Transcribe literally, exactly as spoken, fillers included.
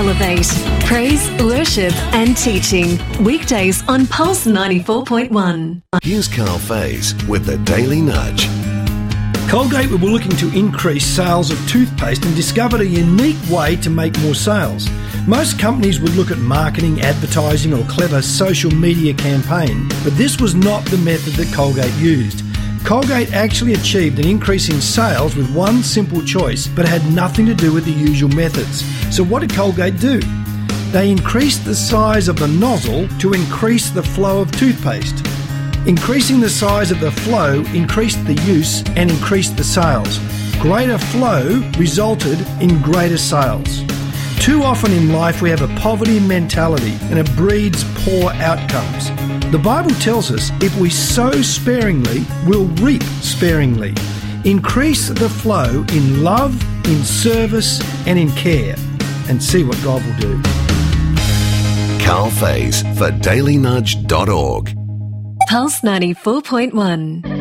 Elevate. Praise, worship and teaching. Weekdays on Pulse ninety-four point one. Here's Carl Faze with the Daily Nudge. Colgate were looking to increase sales of toothpaste and discovered a unique way to make more sales. Most companies would look at marketing, advertising or clever social media campaign, but this was not the method that Colgate used. Colgate actually achieved an increase in sales with one simple choice, but had nothing to do with the usual methods. So what did Colgate do? They increased the size of the nozzle to increase the flow of toothpaste. Increasing the size of the flow increased the use and increased the sales. Greater flow resulted in greater sales. Too often in life we have a poverty mentality and it breeds poor outcomes. The Bible tells us if we sow sparingly, we'll reap sparingly. Increase the flow in love, in service and in care, and see what God will do. Carl Faze for daily nudge dot org. Pulse ninety-four point one.